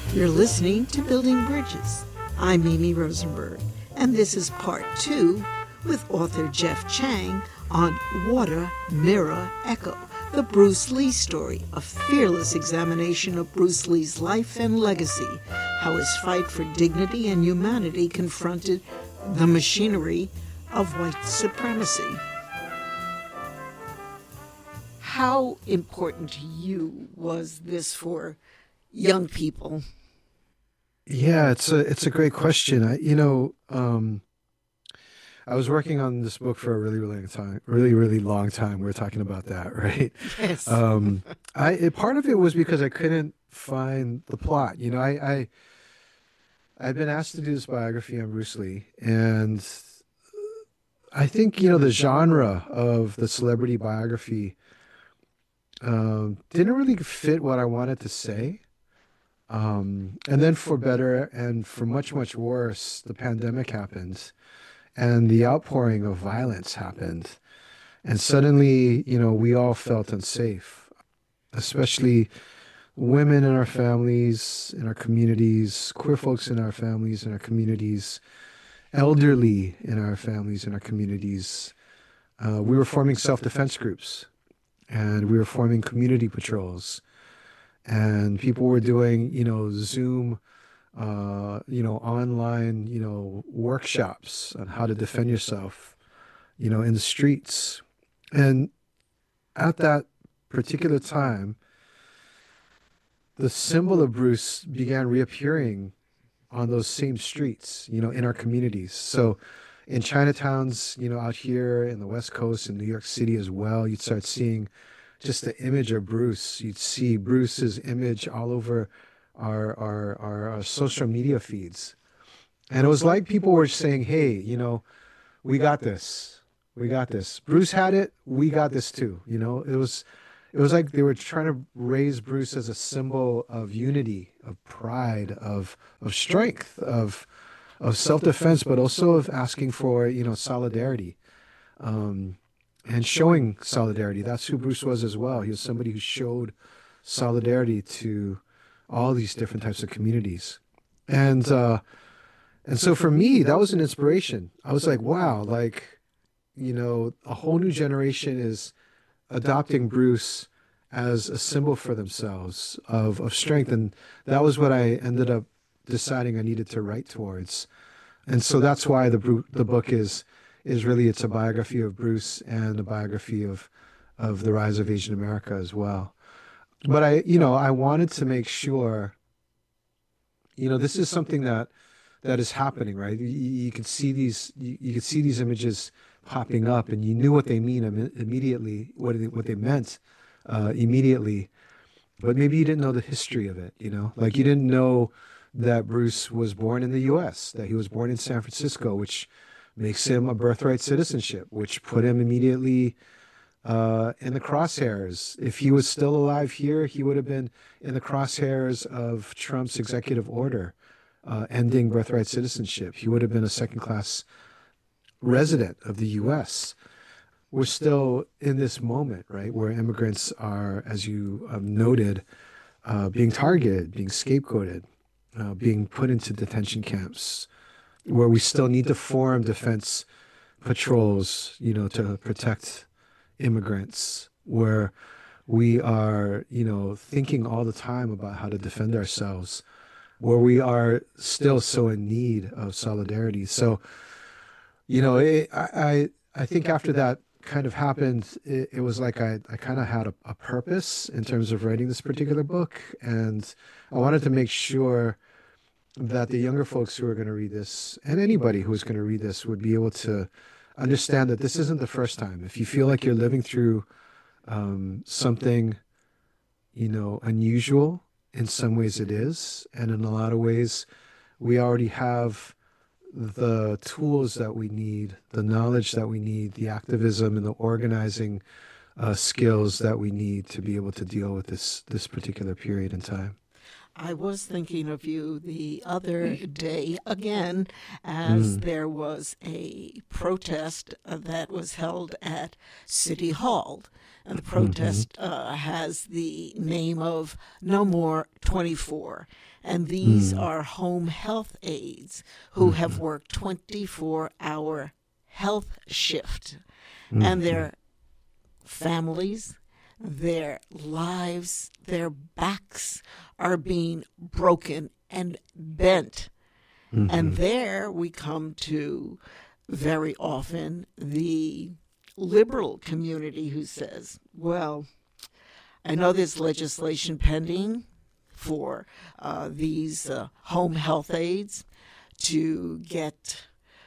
You're listening to Building Bridges. I'm Mimi Rosenberg, and this is part 2 with author Jeff Chang on Water, Mirror, Echo, the Bruce Lee story, a fearless examination of Bruce Lee's life and legacy, how his fight for dignity and humanity confronted the machinery of white supremacy. How important to you was this for young people? Yeah, it's a great question. I was working on this book for a really long time. We were talking about that, right? Yes. Part of it was because I couldn't find the plot. I'd been asked to do this biography on Bruce Lee, and I think the genre of the celebrity biography didn't really fit what I wanted to say. And then for better and for much, much worse, the pandemic happened and the outpouring of violence happened. And suddenly, we all felt unsafe, especially women in our families, in our communities, queer folks in our families, in our communities, elderly in our families, in our communities. We were forming self-defense groups and we were forming community patrols. And people were doing, Zoom, online, workshops on how to defend yourself, in the streets. And at that particular time, the symbol of Bruce began reappearing on those same streets, in our communities. So in Chinatowns, out here in the West Coast, in New York City as well, you'd start seeing just the image of Bruce. You'd see Bruce's image all over our social media feeds. And it was like people were saying, hey, we got this. We got this. Bruce had it. We got this too. It was like they were trying to raise Bruce as a symbol of unity, of pride, of strength, of self-defense, but also of asking for, solidarity. And showing solidarity. That's who Bruce was as well. He was somebody who showed solidarity to all these different types of communities. And so for me, that was an inspiration. I was like, wow, a whole new generation is adopting Bruce as a symbol for themselves of strength. And that was what I ended up deciding I needed to write towards. And so that's why the book is really, it's a biography of Bruce and a biography of the rise of Asian America as well. But I wanted to make sure, this is something that is happening, right? You could see these images popping up, and you knew what they mean immediately, what they meant immediately, but maybe you didn't know the history of it. You didn't know that Bruce was born in the U.S., that he was born in San Francisco, which makes him a birthright citizenship, which put him immediately in the crosshairs. If he was still alive here, he would have been in the crosshairs of Trump's executive order ending birthright citizenship. He would have been a second-class resident of the U.S. We're still in this moment, right, where immigrants are, as you noted, being targeted, being scapegoated, being put into detention camps, where we still need to form defense patrols, to protect immigrants, where we are, thinking all the time about how to defend ourselves, where we are still so in need of solidarity. So, I think after that kind of happened, it was like I kind of had a purpose in terms of writing this particular book, and I wanted to make sure that the younger folks who are going to read this, and anybody who is going to read this, would be able to understand that this isn't the first time. If you feel like you're living through something, unusual, in some ways it is, and in a lot of ways, we already have the tools that we need, the knowledge that we need, the activism and the organizing skills that we need to be able to deal with this particular period in time. I was thinking of you the other day again, as there was a protest that was held at City Hall. And the protest has the name of No More 24. And these are home health aides who have worked 24-hour health shift. And their families, their lives, their backs are being broken and bent. And there we come to very often the liberal community who says, well, I know there's legislation pending for these home health aides to get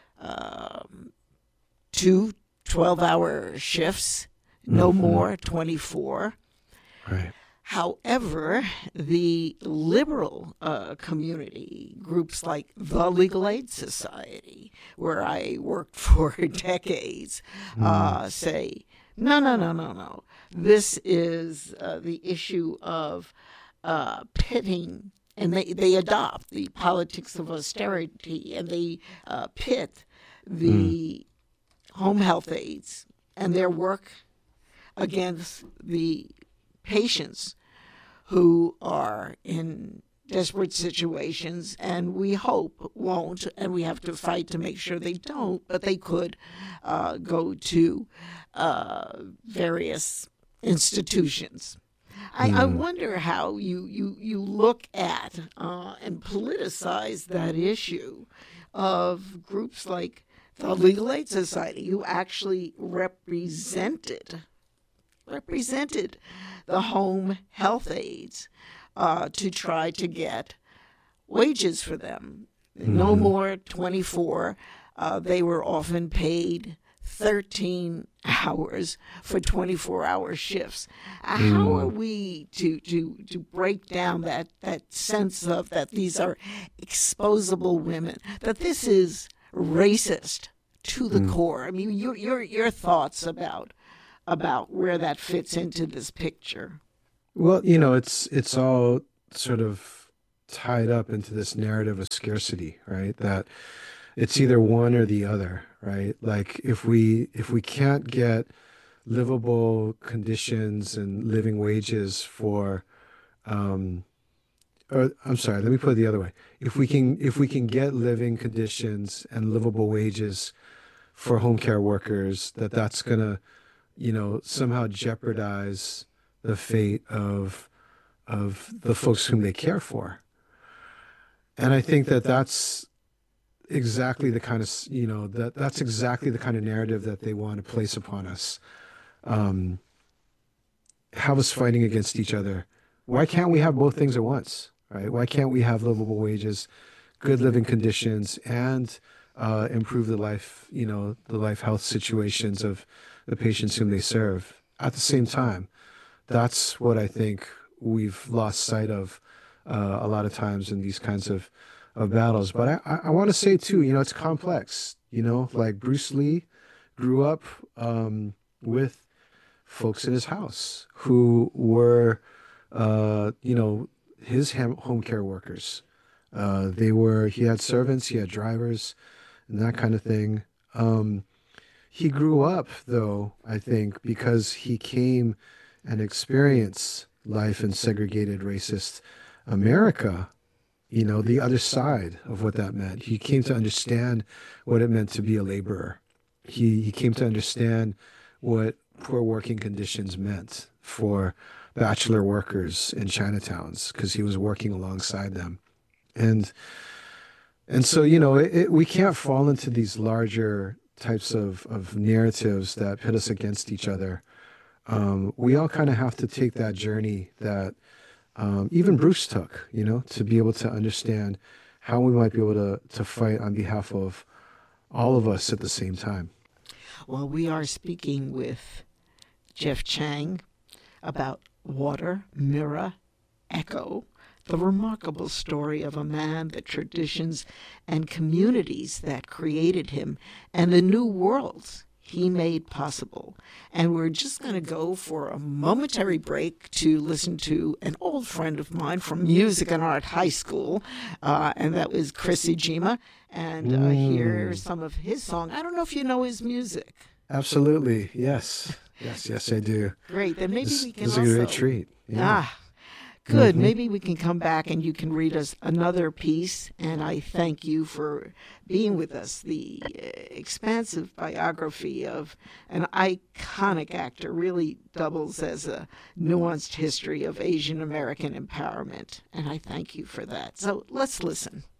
2 12-hour shifts, no more 24. Right. However, the liberal community, groups like the Legal Aid Society, where I worked for decades, say, no. This is the issue of pitting, and they adopt the politics of austerity, and they pit the home health aides and their work against the patients who are in desperate situations, and we hope won't, and we have to fight to make sure they don't, but they could go to various institutions. I wonder how you look at and politicize that issue of groups like the Legal Aid Society, who actually represented the home health aides to try to get wages for them. No more 24. They were often paid 13 hours for 24-hour shifts. How are we to break down that sense of that these are exposable women, that this is racist to the core? I mean, your thoughts about where that fits into this picture. Well, you know, it's all sort of tied up into this narrative of scarcity, right? That it's either one or the other, right? Like if we can't get livable conditions and living wages for or I'm sorry, let me put it the other way. If we can get living conditions and livable wages for home care workers, that's gonna, you know, somehow jeopardize the fate of the folks whom they care for. And I think that's exactly the kind of, you know, that's exactly the kind of narrative that they want to place upon us. Have us fighting against each other. Why can't we have both things at once, right? Why can't we have livable wages, good living conditions, and improve the life, you know, the life health situations of the patients whom they serve at the same time? That's what I think we've lost sight of a lot of times in these kinds of battles. But I want to say too, you know, it's complex. You know, like Bruce Lee grew up with folks in his house who were, you know, his home care workers. He had servants, he had drivers, and that kind of thing. He grew up, though, I think, because he came and experienced life in segregated, racist America, you know, the other side of what that meant. He came to understand what it meant to be a laborer. He came to understand what poor working conditions meant for bachelor workers in Chinatowns, because he was working alongside them. And so, you know, we can't fall into these larger types of narratives that pit us against each other. We all kind of have to take that journey that even Bruce took, you know, to be able to understand how we might be able to fight on behalf of all of us at the same time. Well, we are speaking with Jeff Chang about Water, Mirror, Echo, the remarkable story of a man, the traditions and communities that created him, and the new worlds he made possible. And we're just going to go for a momentary break to listen to an old friend of mine from Music and Art High School, and that was Chris Ijima. And hear some of his song. I don't know if you know his music. Absolutely. Yes, I do. Great. Then maybe we can this also... is a great treat. Yeah. Good. Maybe we can come back and you can read us another piece. And I thank you for being with us. The expansive biography of an iconic actor really doubles as a nuanced history of Asian American empowerment. And I thank you for that. So let's listen.